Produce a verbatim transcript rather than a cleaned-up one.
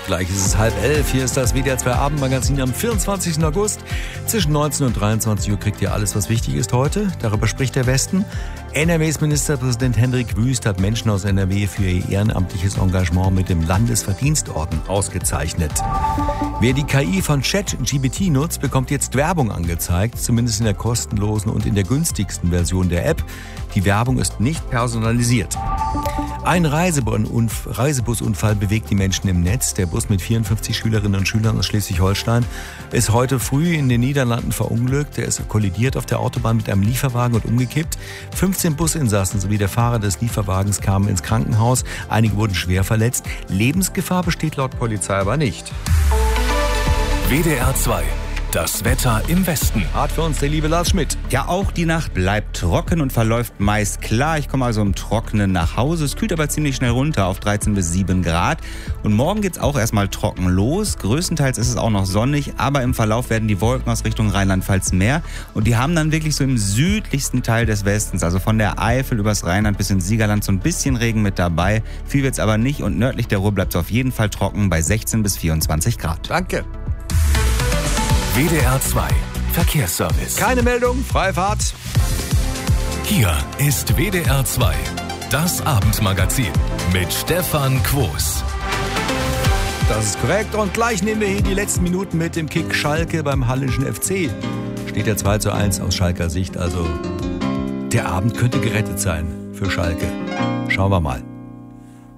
Gleich ist es halb elf. Hier ist das W D R zwei Abendmagazin am vierundzwanzigsten August. Zwischen neunzehn und dreiundzwanzig Uhr kriegt ihr alles, was wichtig ist heute. Darüber spricht der Westen. N R Ws Ministerpräsident Hendrik Wüst hat Menschen aus N R W für ihr ehrenamtliches Engagement mit dem Landesverdienstorden ausgezeichnet. Wer die K I von ChatGPT nutzt, bekommt jetzt Werbung angezeigt, zumindest in der kostenlosen und in der günstigsten Version der App. Die Werbung ist nicht personalisiert. Ein Reisebusunfall bewegt die Menschen im Netz. Der Bus mit vierundfünfzig Schülerinnen und Schülern aus Schleswig-Holstein ist heute früh in den Niederlanden verunglückt. Er ist kollidiert auf der Autobahn mit einem Lieferwagen und umgekippt. fünfzehn Businsassen sowie der Fahrer des Lieferwagens kamen ins Krankenhaus. Einige wurden schwer verletzt. Lebensgefahr besteht laut Polizei aber nicht. W D R zwei. Das Wetter im Westen. Hart für uns der liebe Lars Schmidt. Ja, auch die Nacht bleibt trocken und verläuft meist klar. Ich komme also im Trockenen nach Hause. Es kühlt aber ziemlich schnell runter auf dreizehn bis sieben Grad. Und morgen geht's auch erstmal trocken los. Größtenteils ist es auch noch sonnig, aber im Verlauf werden die Wolken aus Richtung Rheinland-Pfalz mehr. Und die haben dann wirklich so im südlichsten Teil des Westens, also von der Eifel übers Rheinland bis ins Siegerland, so ein bisschen Regen mit dabei. Viel wird's aber nicht und nördlich der Ruhr bleibt es auf jeden Fall trocken bei sechzehn bis vierundzwanzig Grad. Danke. W D R zwei Verkehrsservice. Keine Meldung, freie Fahrt. Hier ist W D R zwei, das Abendmagazin mit Stefan Quos. Das ist korrekt und gleich nehmen wir hier die letzten Minuten mit dem Kick Schalke beim Hallischen F C. Steht ja zwei zu eins aus Schalker Sicht, also der Abend könnte gerettet sein für Schalke. Schauen wir mal.